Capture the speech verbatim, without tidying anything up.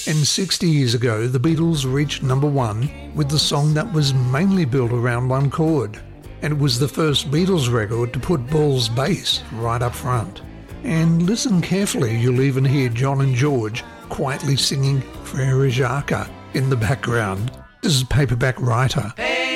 And sixty years ago, the Beatles reached number one with the song that was mainly built around one chord. And it was the first Beatles record to put Ball's bass right up front. And listen carefully, you'll even hear John and George quietly singing Frere Jacques in the background. This is Paperback Writer.